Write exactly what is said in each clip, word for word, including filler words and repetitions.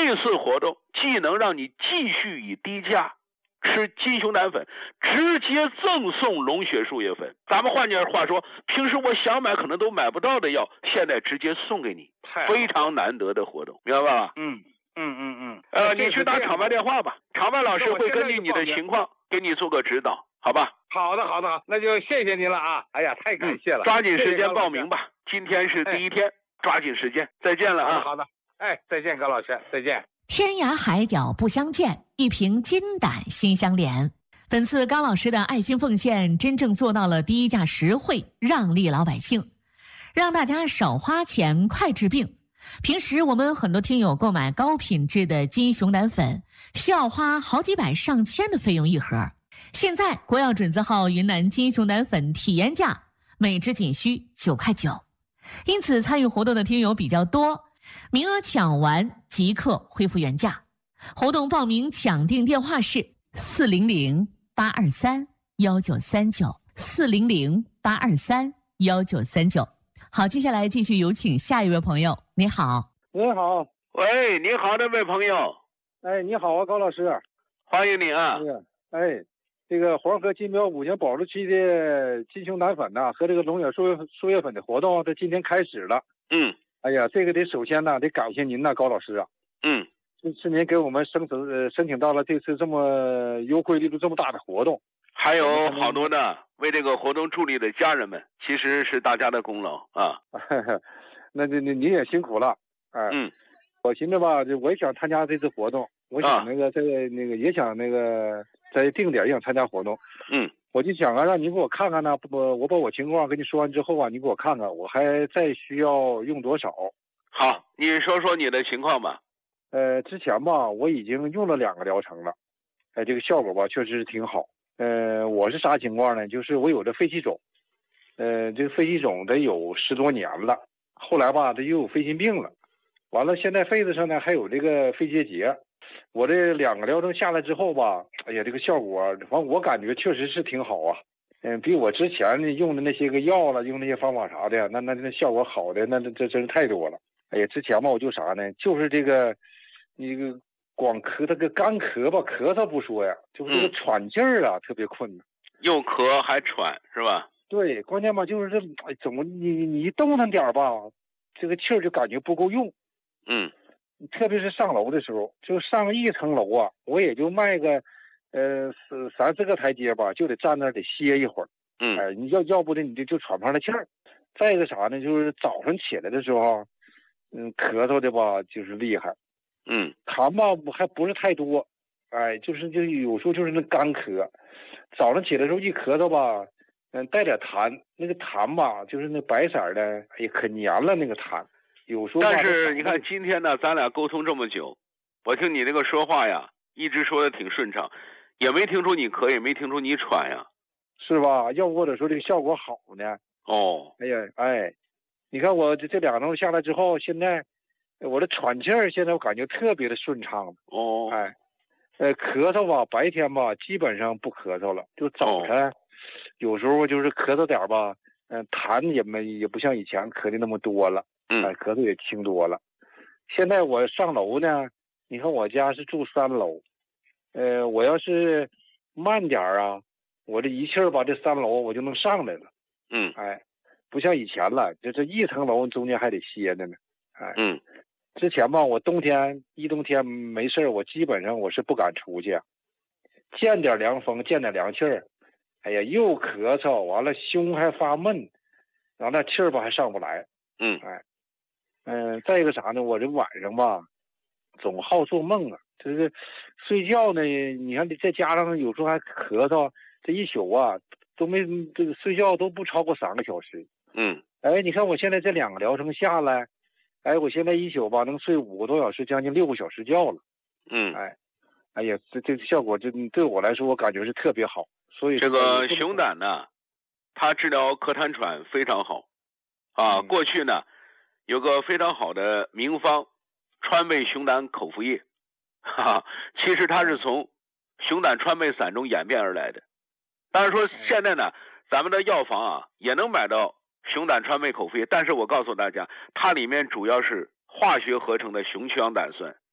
这次活动既能让你继续以低价吃金熊胆粉，直接赠送龙血树叶粉。咱们换句话说，平时我想买可能都买不到的药，现在直接送给你，非常难得的活动，明白吧？ 嗯嗯嗯嗯。 呃，你去打场外电话吧，场外老师会根据你的情况给你做个指导，好吧？ 好的，好的，好，那就谢谢您了啊！哎呀，太感谢了， 嗯、抓紧时间报名吧。今天是第一天，哎、抓紧时间。再见了啊！ 好的，好的，哎，再见，高老师，再见。 天涯海角不相见，一瓶金胆心相连。本次高老师的爱心奉献，真正做到了低价实惠，让利老百姓，让大家少花钱，快治病。平时我们很多听友购买高品质的金熊胆粉，需要花好几百上千的费用一盒。现在国药准字号云南金熊胆粉体验价每支仅需九块九，因此参与活动的听友比较多，名额抢完即刻恢复原价。活动报名抢订电话是四零零八二三幺九三九四零零八二三幺九三九。好，接下来继续有请下一位朋友。你好。 你好。 喂，你好，这位朋友。 哎，你好啊，高老师。 欢迎你啊。 哎，这个黄河金标五星保质期的金熊胆粉呐、啊，和这个龙眼树叶树叶粉的活动，这今天开始了。 嗯。 哎呀，这个得首先呢，得感谢您呐，高老师啊。 嗯。 是是您给我们申请呃申请到了这次这么优惠力度这么大的活动。 还有好多的为这个活动助力的家人们，其实是大家的功劳啊。 那那那您也辛苦了。哎。 嗯。 我寻思吧，我也想参加这次活动，我想那个在、啊、那个也想那个在定点也想参加活动。 嗯。 我就想啊，让您给我看看呢，不，我把我情况跟你说完之后啊，你给我看看，我还再需要用多少？ 好，你说说你的情况吧。 呃，之前吧，我已经用了两个疗程了，哎、呃，这个效果吧，确实是挺好。呃，我是啥情况呢？就是我有这肺气肿，呃，这个肺气肿得有十多年了，后来吧，这又有肺心病了，完了现在肺子上呢还有这个肺结节。我这两个疗程下来之后吧，哎呀，这个效果，反正我感觉确实是挺好啊。嗯，比我之前用的那些个药了，用那些方法啥的，那那那效果好的，那这真是太多了。哎呀，之前吧，我就啥呢？就是这个，你这个光咳，这个干咳吧，咳嗽不说呀，就是这个喘气儿啊，嗯、特别困难。 又咳还喘是吧？ 对，关键吧就是这，哎，怎么你你一动弹点吧，这个气儿就感觉不够用。 嗯。 特别是上楼的时候，就上一层楼啊，我也就迈个，呃，三四个台阶吧，就得站那儿得歇一会儿。 嗯。 哎，你要要不的你就就喘不上来气儿。再一个啥呢？就是早上起来的时候，嗯，咳嗽的吧，就是厉害。 嗯。 痰吧还不是太多，哎，就是就有时候就是那干咳。早上起来的时候一咳嗽吧，嗯，带点痰，那个痰吧，就是那白色的，哎呀，可黏了那个痰。有时候， 但是你看今天呢，咱俩沟通这么久，我听你那个说话呀，一直说的挺顺畅，也没听出你咳，也没听出你喘呀， 是吧？要不或者说这个效果好呢？ 哦， 哎呀，哎，你看我这这两周下来之后，现在我的喘气儿现在我感觉特别的顺畅。 哦， 哎，呃，咳嗽吧，白天吧基本上不咳嗽了，就早晨、哦、有时候就是咳嗽点吧，嗯、呃，痰也没也不像以前咳的那么多了。 嗯， 哎，咳嗽也轻多了。现在我上楼呢，你看我家是住三楼，呃，我要是慢点啊，我这一气儿把这三楼我就能上来了。 嗯， 哎，不像以前了，这这一层楼中间还得歇着呢。哎， 嗯， 之前吧，我冬天一冬天没事我基本上我是不敢出去，见点凉风，见点凉气儿，哎呀，又咳嗽，完了胸还发闷，然后那气儿吧还上不来。 嗯， 哎。嗯、呃，再一个啥呢？我这晚上吧，总好做梦啊，就是睡觉呢。你看，再加上有时候还咳嗽，这一宿啊都没这个睡觉都不超过三个小时。 嗯， 哎，你看我现在这两个疗程下来，哎，我现在一宿吧能睡五个多小时，将近六个小时觉了。 嗯， 哎，哎呀，这这效果就对我来说，我感觉是特别好。所以这个熊胆呢，它治疗咳痰喘非常好啊。嗯、过去呢。有个非常好的名方，川贝熊胆口服液，哈哈，其实它是从熊胆川贝散中演变而来的。当然说现在呢，咱们的药房啊也能买到熊胆川贝口服液，但是我告诉大家，它里面主要是化学合成的熊曲氧胆酸，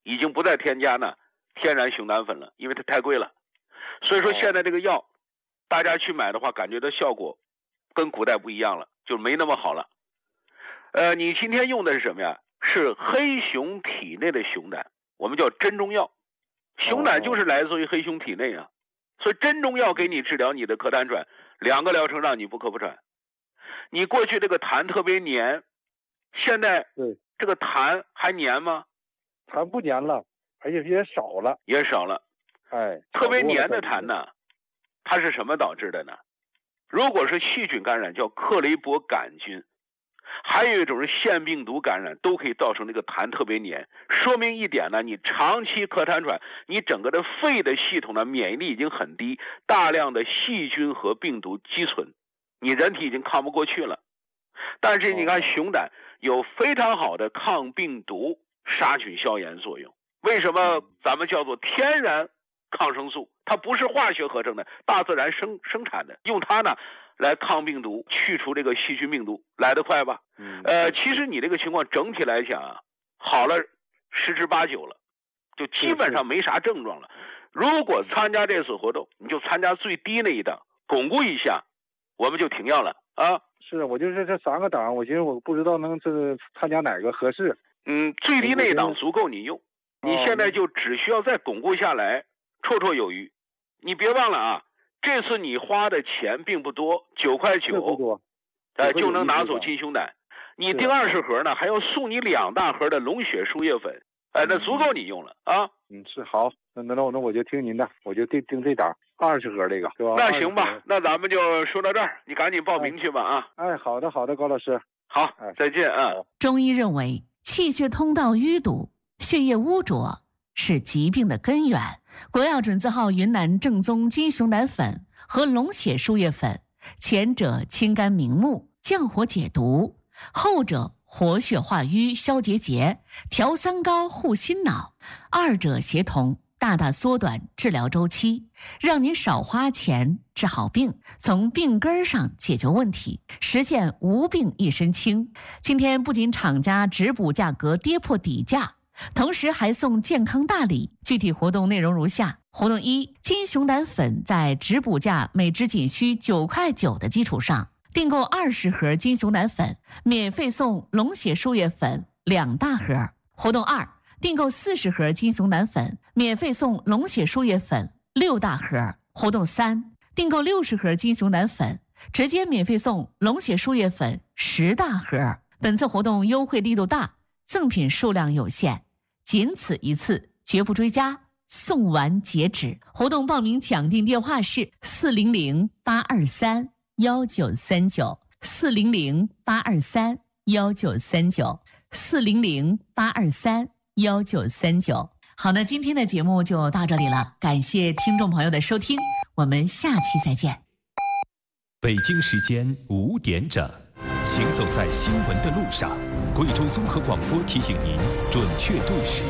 已经不再添加呢天然熊胆粉了，因为它太贵了。所以说现在这个药，大家去买的话，感觉到效果跟古代不一样了，就没那么好了。呃，你今天用的是什么呀？是黑熊体内的熊胆，我们叫真中药。熊胆就是来自于黑熊体内啊，所以真中药给你治疗你的咳痰喘，两个疗程让你不咳不喘。你过去这个痰特别黏，现在这个痰还黏吗？ 痰不黏了，而且也少了， 也少了。 哎， 特别黏的痰呢，它是什么导致的呢？如果是细菌感染，叫克雷伯杆菌，还有一种是腺病毒感染，都可以造成这个痰特别黏。说明一点呢，你长期咳痰喘，你整个的肺的系统呢免疫力已经很低，大量的细菌和病毒积存，你人体已经抗不过去了。但是你看熊胆有非常好的抗病毒、杀菌消炎作用。为什么咱们叫做天然抗生素？它不是化学合成的，大自然生生产的，用它呢来抗病毒，去除这个细菌病毒，来得快吧？嗯、呃，其实你这个情况整体来讲啊，好了十之八九了，就基本上没啥症状了。如果参加这次活动，你就参加最低那一档，巩固一下，我们就停药了啊。 是，我就是这三个档，我寻思我不知道能这参加哪个合适。 嗯，最低那一档足够你用，你现在就只需要再巩固下来，绰绰有余。你别忘了啊，这次你花的钱并不多，九块九，呃，就能拿走金熊胆。你订二十盒呢，还要送你两大盒的龙血输液粉，哎，那足够你用了啊。 嗯，是好，那那那我就听您的，我就订订这档二十盒这个，是吧？ 那行吧，那咱们就说到这儿，你赶紧报名去吧啊。 哎，好的好的，高老师， 好，再见啊。 中医认为，气血通道淤堵、血液污浊是疾病的根源。国药准字号云南正宗金熊胆粉和龙血输液粉，前者清肝明目、降火解毒，后者活血化瘀、消结节、调三高、护心脑，二者协同，大大缩短治疗周期，让你少花钱治好病，从病根上解决问题，实现无病一身轻。今天不仅厂家直补价格跌破底价，同时还送健康大礼。具体活动内容如下：活动一，金熊胆粉在直补价每支仅需九块九的基础上，订购二十盒金熊胆粉，免费送龙血输液粉两大盒。活动二，订购四十盒金熊胆粉，免费送龙血输液粉六大盒。活动三，订购六十盒金熊胆粉，直接免费送龙血输液粉十大盒。本次活动优惠力度大，赠品数量有限，仅此一次，绝不追加，送完截止。活动报名抢订电话是四零零八二三幺九三九，四零零八二三幺九三九，四零零八二三幺九三九。好，那今天的节目就到这里了，感谢听众朋友的收听，我们下期再见。 北京时间五点整，行走在新闻的路上，贵州综合广播提醒您准确对时。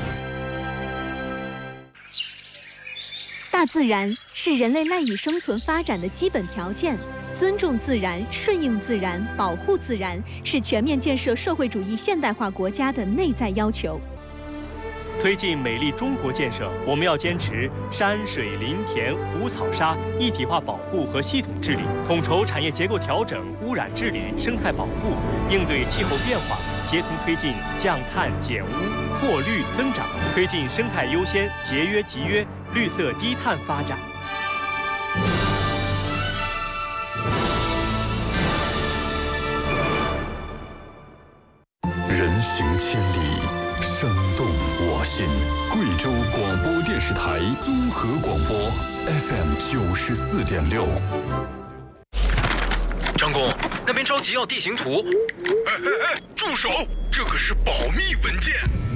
大自然是人类赖以生存发展的基本条件，尊重自然、顺应自然、保护自然是全面建设社会主义现代化国家的内在要求。 推进美丽中国建设，我们要坚持山水林田湖草沙一体化保护和系统治理，统筹产业结构调整、污染治理、生态保护，应对气候变化，协同推进降碳减污、扩绿增长，推进生态优先、节约集约、绿色低碳发展。 人行千里，生动我心。贵州广播电视台综合广播 F M 九十四点六。 张工，那边着急要地形图。 哎哎哎，住手！这可是保密文件。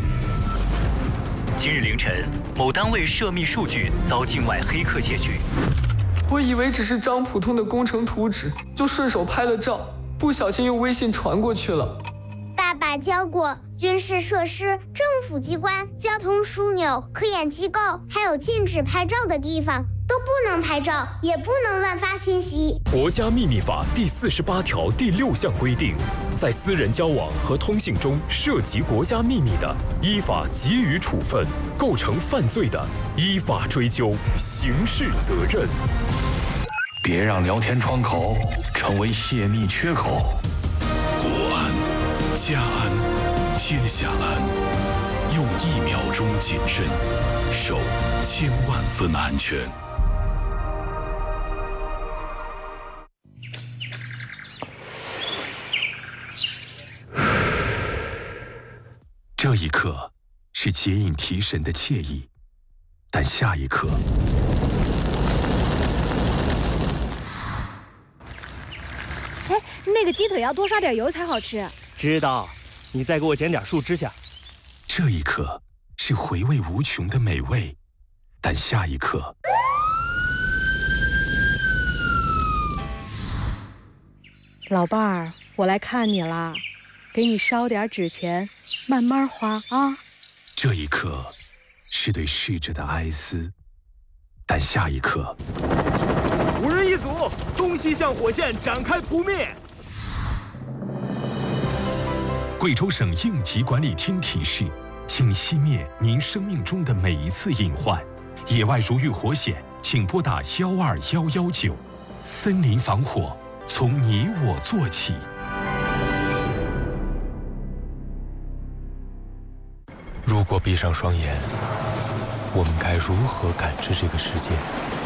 今日凌晨，某单位涉密数据遭境外黑客窃取。 我以为只是张普通的工程图纸，就顺手拍了照，不小心用微信传过去了。 爸爸教过，军事设施、政府机关、交通枢纽、科研机构，还有禁止拍照的地方，都都不能拍照，也不能乱发信息。 国家秘密法第四十八条第六项规定，在私人交往和通信中涉及国家秘密的，依法给予处分；构成犯罪的，依法追究刑事责任。 别让聊天窗口成为泄密缺口。 国安、家安、天下安，用一秒钟谨慎，守千万分安全。这一刻是解瘾提神的惬意，但下一刻， 哎，那个鸡腿要多刷点油才好吃。 知道，你再给我捡点树枝下。 这一刻是回味无穷的美味，但下一刻， 老伴儿，我来看你啦，给你烧点纸钱，慢慢花啊。 这一刻是对逝者的哀思，但下一刻， 五人一组，东西向火线展开扑灭。 贵州省应急管理厅提示，请熄灭您生命中的每一次隐患。野外如遇火险，请拨打幺二幺幺九。森林防火，从你我做起。如果闭上双眼，我们该如何感知这个世界？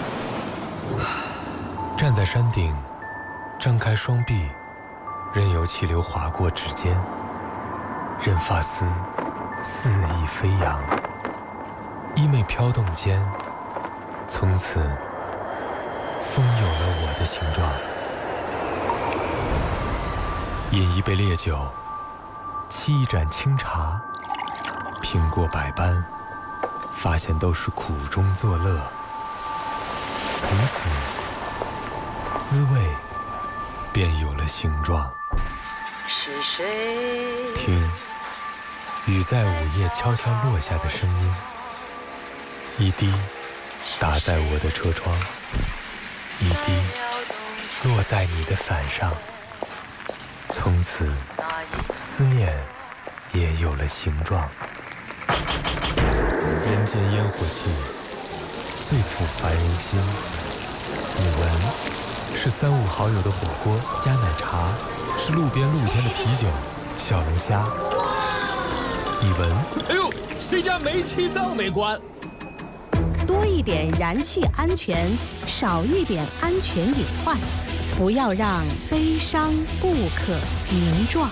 站在山顶，张开双臂，任由气流划过指尖，任发丝肆意飞扬，衣袂飘动间，从此风有了我的形状。饮一杯烈酒，沏一盏清茶，品过百般，发现都是苦中作乐。从此，滋味便有了形状。 是谁？ 听，雨在午夜悄悄落下的声音，一滴打在我的车窗，一滴落在你的伞上。从此，思念也有了形状。人间烟火气，最抚凡人心。你闻，是三五好友的火锅加奶茶，是路边露天的啤酒、小龙虾。你闻， 哎呦，谁家煤气灶没关？ 多一点燃气安全，少一点安全隐患，不要让悲伤不可名状。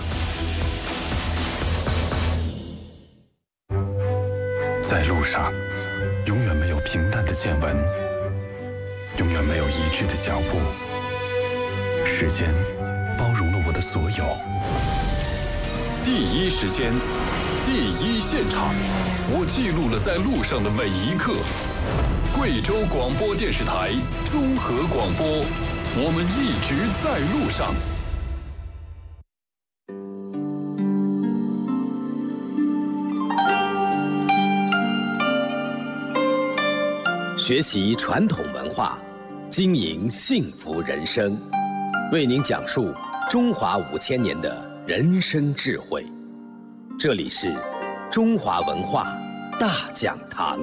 在路上，永远没有平淡的见闻，永远没有一致的脚步。时间包容了我的所有。第一时间，第一现场，我记录了在路上的每一刻。贵州广播电视台综合广播，我们一直在路上。 学习传统文化，经营幸福人生，为您讲述中华五千年的人生智慧。这里是中华文化大讲堂。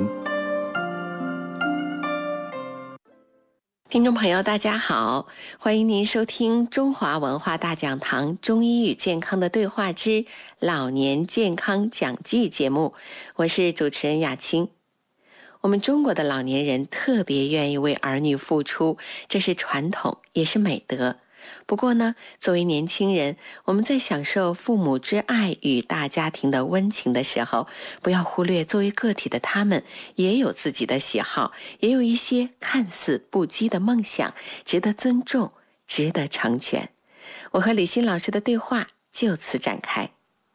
听众朋友大家好，欢迎您收听中华文化大讲堂中医与健康的对话之老年健康讲记节目，我是主持人雅青。我们中国的老年人特别愿意为儿女付出，这是传统，也是美德。不过呢，作为年轻人，我们在享受父母之爱与大家庭的温情的时候，不要忽略作为个体的他们也有自己的喜好，也有一些看似不羁的梦想，值得尊重，值得成全。我和李欣老师的对话就此展开。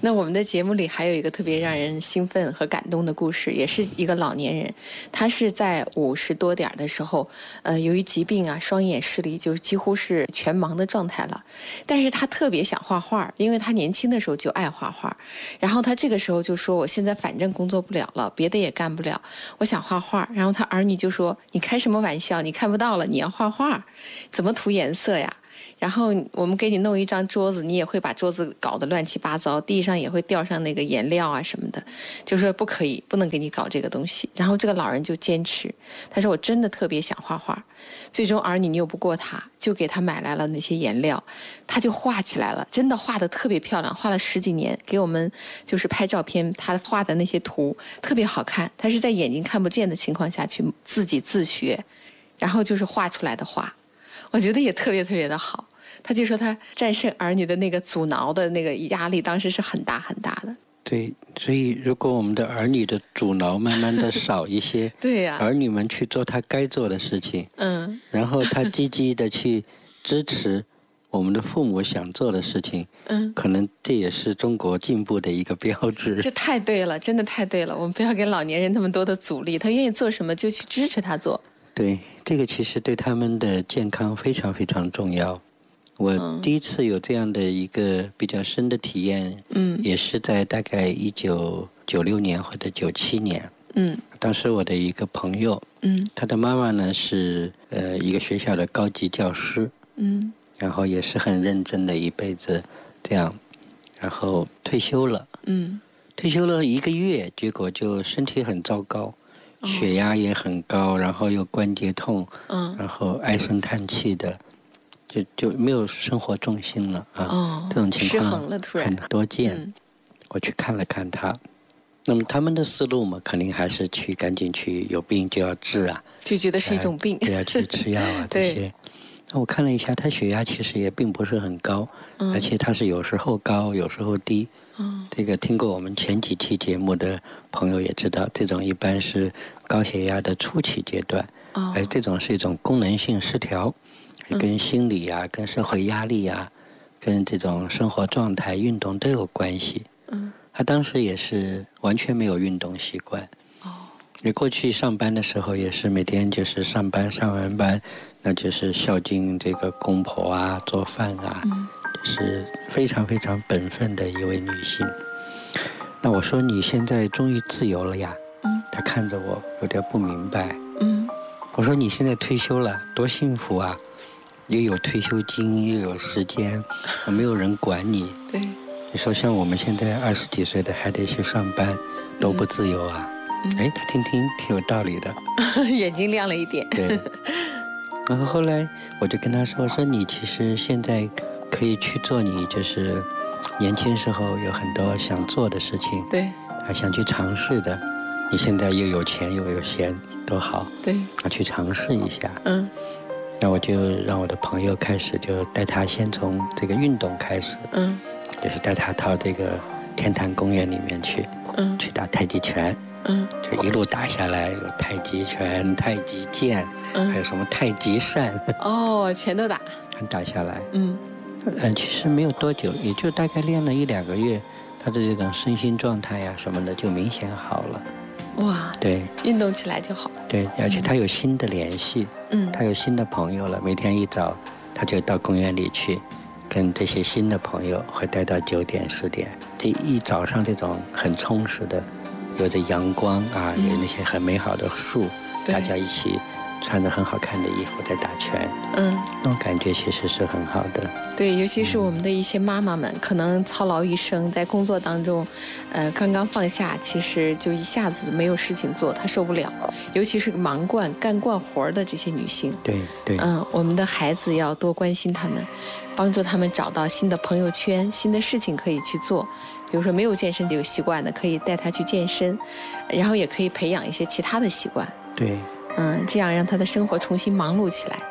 那我们的节目里还有一个特别让人兴奋和感动的故事，也是一个老年人，他是在五十多点的时候，呃，由于疾病啊，双眼视力就几乎是全盲的状态了。但是他特别想画画，因为他年轻的时候就爱画画。然后他这个时候就说：“我现在反正工作不了了，别的也干不了，我想画画。”然后他儿女就说：“你开什么玩笑？你看不到了，你要画画，怎么涂颜色呀？”然后我们给你弄一张桌子，你也会把桌子搞得乱七八糟，地上也会掉上那个颜料啊什么的，就说不可以，不能给你搞这个东西。然后这个老人就坚持，他说我真的特别想画画。最终儿女拗不过他，就给他买来了那些颜料，他就画起来了，真的画得特别漂亮，画了十几年，给我们就是拍照片，他画的那些图特别好看。他是在眼睛看不见的情况下去自己自学，然后就是画出来的画，我觉得也特别特别的好。他就说他战胜儿女的那个阻挠的那个压力，当时是很大很大的。 对，所以如果我们的儿女的阻挠慢慢的少一些， 对呀、啊， 儿女们去做他该做的事情， 嗯， 然后他积极的去支持我们的父母想做的事情， 嗯， 可能这也是中国进步的一个标志。 这太对了，真的太对了，我们不要给老年人那么多的阻力，他愿意做什么就去支持他做。 对，这个其实对他们的健康非常非常重要。我第一次有这样的一个比较深的体验， 嗯， 也是在大概一九九六年或者九七年， 嗯， 当时我的一个朋友， 嗯， 他的妈妈呢是呃一个学校的高级教师， 嗯， 然后也是很认真的一辈子这样，然后退休了， 嗯， 退休了一个月，结果就身体很糟糕，哦、血压也很高，然后又关节痛， 嗯， 然后唉声叹气的。就就没有生活重心了啊！ 哦、 这种情况很多见、 嗯。 我去看了看他，那么他们的思路嘛，肯定还是去赶紧去，有病就要治啊， 就觉得是一种病， 就要去吃药啊这些。那我看了一下，他血压其实也并不是很高， 嗯、 而且他是有时候高，有时候低。 嗯、 这个听过我们前几期节目的朋友也知道，这种一般是高血压的初期阶段， 哦、 而这种是一种功能性失调。跟心理呀、啊、跟社会压力呀、啊、跟这种生活状态、运动都有关系。 嗯， 他当时也是完全没有运动习惯。 哦， 你过去上班的时候也是每天就是上班，上完班那就是孝敬这个公婆啊、做饭啊， 嗯、 就是非常非常本分的一位女性。那我说你现在终于自由了呀？ 嗯， 她看着我有点不明白。 嗯， 我说你现在退休了，多幸福啊！又有退休金，又有时间，没有人管你。 对， 你说像我们现在二十几岁的还得去上班，多不自由啊！ 嗯、 哎，他听听挺有道理的， 眼睛亮了一点。 对。然后后来我就跟他说：“我说你其实现在可以去做你就是年轻时候有很多想做的事情， 对， 还想去尝试的。你现在又有钱又有闲，多好。 对， 啊，去尝试一下。 嗯。” 那我就让我的朋友开始，就带他先从这个运动开始， 嗯， 就是带他到这个天坛公园里面去， 嗯， 去打太极拳， 嗯， 就一路打下来，有太极拳、太极剑， 嗯， 还有什么太极扇， 哦，全都打， 全打下来， 嗯， 嗯，其实没有多久，也就大概练了一两个月，他的这种身心状态呀、啊、什么的就明显好了。 哇， 对， 运动起来就好了。 对，而且他有新的联系， 嗯， 他有新的朋友了。每天一早，他就到公园里去，跟这些新的朋友会待到九点十点。这一早上这种很充实的，有着阳光啊， 嗯、 有那些很美好的树，大家一起穿着很好看的衣服在打拳， 嗯， 那种感觉其实是很好的。 对，尤其是我们的一些妈妈们，可能操劳一生，在工作当中，呃，刚刚放下，其实就一下子没有事情做，她受不了。尤其是忙惯、干惯活的这些女性， 对对， 嗯，我们的孩子要多关心他们，帮助他们找到新的朋友圈、新的事情可以去做。比如说没有健身这个习惯的，可以带他去健身，然后也可以培养一些其他的习惯。 对， 嗯，这样让他的生活重新忙碌起来。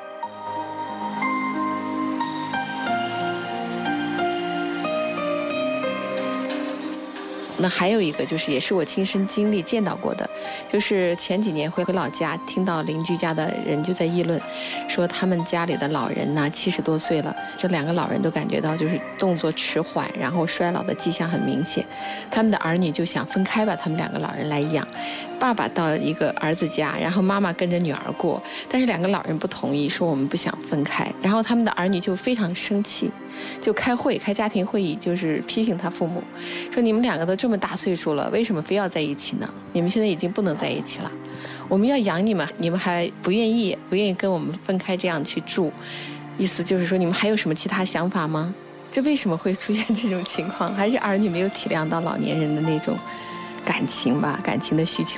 那还有一个就是也是我亲身经历见到过的，就是前几年回回老家，听到邻居家的人就在议论，说他们家里的老人呢七十多岁了，这两个老人都感觉到就是动作迟缓，然后衰老的迹象很明显，他们的儿女就想分开把他们两个老人来养，爸爸到一个儿子家，然后妈妈跟着女儿过，但是两个老人不同意，说我们不想分开，然后他们的儿女就非常生气，就开会开家庭会议，就是批评他父母，说你们两个都这么大岁数了，为什么非要在一起呢？你们现在已经不能在一起了，我们要养你们，你们还不愿意，不愿意跟我们分开这样去住，意思就是说你们还有什么其他想法吗？这为什么会出现这种情况？还是儿女没有体谅到老年人的那种感情吧，感情的需求。